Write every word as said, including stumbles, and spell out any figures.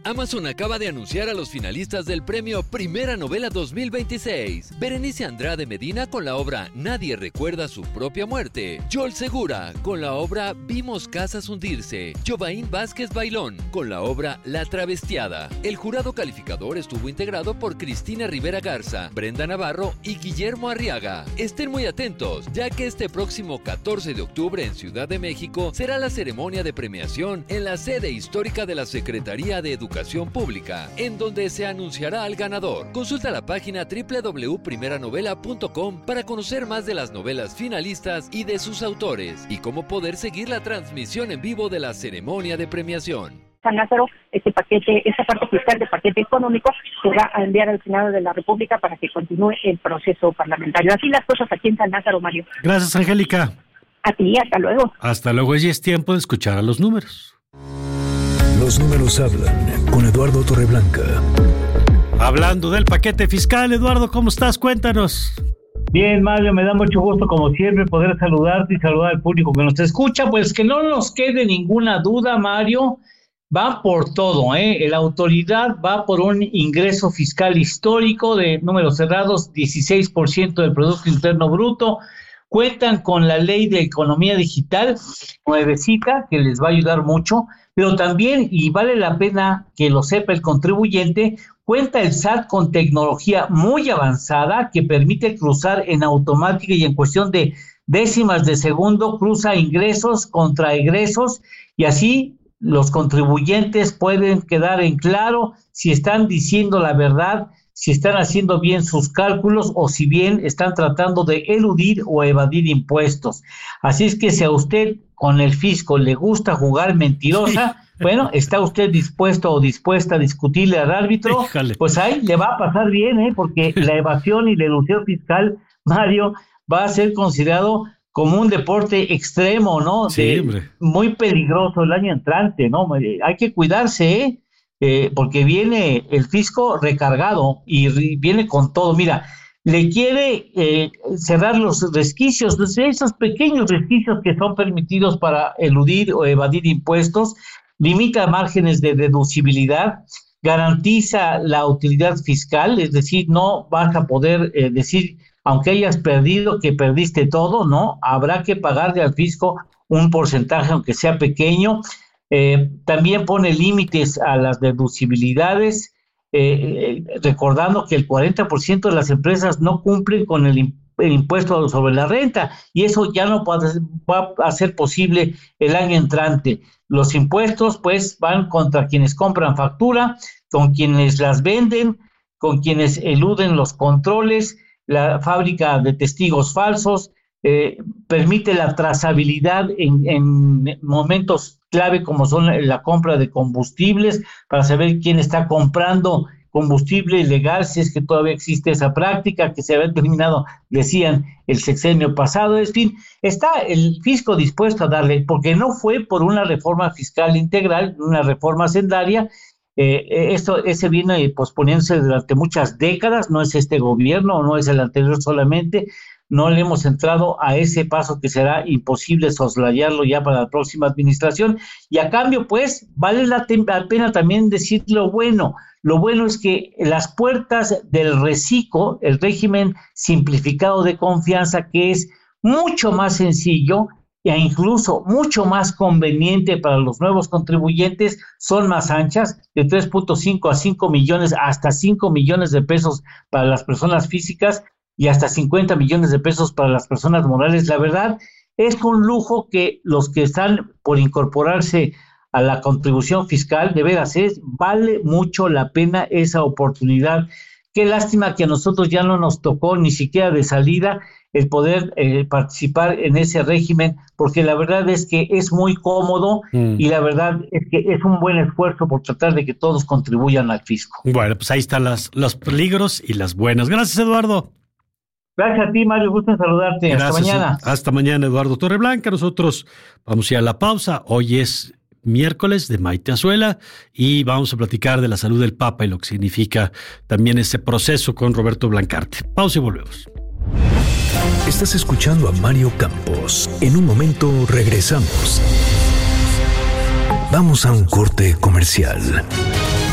Amazon acaba de anunciar a los finalistas del premio Primera Novela dos mil veintiséis. Berenice Andrade Medina con la obra Nadie recuerda su propia muerte. Joel Segura con la obra Vimos casas hundirse. Jovaín Vázquez Bailón con la obra La travestiada. El jurado calificador estuvo integrado por Cristina Rivera Garza, Brenda Navarro y Guillermo Arriaga. Estén muy atentos, ya que este próximo catorce de octubre en Ciudad de México será la ceremonia de premiación en la sede histórica de la Secretaría de Educación Pública, en donde se anunciará al ganador. Consulta la página doble u doble u doble u punto primera novela punto com para conocer más de las novelas finalistas y de sus autores, y cómo poder seguir la transmisión en vivo de la ceremonia de premiación. San Lázaro, este paquete, esta parte fiscal del paquete económico se va a enviar al Senado de la República para que continúe el proceso parlamentario. Así las cosas aquí en San Lázaro, Mario. Gracias, Angélica. A ti, hasta luego. Hasta luego, y es tiempo de escuchar a los números. Los números hablan con Eduardo Torreblanca. Hablando del paquete fiscal, Eduardo, ¿cómo estás? Cuéntanos. Bien, Mario, me da mucho gusto, como siempre, poder saludarte y saludar al público que nos escucha. Pues que no nos quede ninguna duda, Mario, va por todo, ¿eh? La autoridad va por un ingreso fiscal histórico de números cerrados, dieciséis por ciento del Producto Interno Bruto. Cuentan con la ley de economía digital, nuevecita, que les va a ayudar mucho, pero también, y vale la pena que lo sepa el contribuyente, cuenta el S A T con tecnología muy avanzada que permite cruzar en automática y en cuestión de décimas de segundo, cruza ingresos contra egresos, y así los contribuyentes pueden quedar en claro si están diciendo la verdad, si están haciendo bien sus cálculos o si bien están tratando de eludir o evadir impuestos. Así es que si a usted con el fisco le gusta jugar mentirosa, sí. Bueno, está usted dispuesto o dispuesta a discutirle al árbitro, Híjale. Pues ahí le va a pasar bien, ¿eh? Porque la evasión y la elusión fiscal, Mario, va a ser considerado como un deporte extremo, ¿no? Sí, de, hombre. Muy peligroso el año entrante, ¿no? Hay que cuidarse, ¿eh? Eh, porque viene el fisco recargado y viene con todo. Mira, le quiere eh, cerrar los resquicios, esos pequeños resquicios que son permitidos para eludir o evadir impuestos, limita márgenes de deducibilidad, garantiza la utilidad fiscal, es decir, no vas a poder eh, decir, aunque hayas perdido, que perdiste todo, ¿no? Habrá que pagarle al fisco un porcentaje, aunque sea pequeño. Eh, también pone límites a las deducibilidades, eh, eh, recordando que el cuarenta por ciento de las empresas no cumplen con el, el impuesto sobre la renta, y eso ya no puede, va a ser posible el año entrante. Los impuestos pues van contra quienes compran factura, con quienes las venden, con quienes eluden los controles, la fábrica de testigos falsos, eh, permite la trazabilidad en, en momentos clave como son la compra de combustibles, para saber quién está comprando combustible ilegal, si es que todavía existe esa práctica que se había terminado, decían, el sexenio pasado. En fin, está el fisco dispuesto a darle, porque no fue por una reforma fiscal integral, una reforma sendaria. Eh, esto ese viene posponiéndose durante muchas décadas, no es este gobierno, no es el anterior solamente. No le hemos entrado a ese paso que será imposible soslayarlo ya para la próxima administración, y a cambio pues vale la, te- la pena también decir lo bueno. Lo bueno es que las puertas del RECICO, el régimen simplificado de confianza, que es mucho más sencillo e incluso mucho más conveniente para los nuevos contribuyentes, son más anchas, de tres punto cinco a cinco millones, hasta cinco millones de pesos para las personas físicas, y hasta cincuenta millones de pesos para las personas morales. La verdad, es un lujo que los que están por incorporarse a la contribución fiscal, de veras es, vale mucho la pena esa oportunidad. Qué lástima que a nosotros ya no nos tocó ni siquiera de salida el poder eh, participar en ese régimen, porque la verdad es que es muy cómodo mm. y la verdad es que es un buen esfuerzo por tratar de que todos contribuyan al fisco. Bueno, pues ahí están las, los peligros y las buenas. Gracias, Eduardo. Gracias a ti, Mario, gusto en saludarte. Gracias. Hasta mañana. Hasta mañana, Eduardo Torreblanca. Nosotros vamos a ir a la pausa. Hoy es miércoles de Maite Azuela y vamos a platicar de la salud del Papa y lo que significa también ese proceso con Roberto Blancarte. Pausa y volvemos. Estás escuchando a Mario Campos. En un momento regresamos. Vamos a un corte comercial.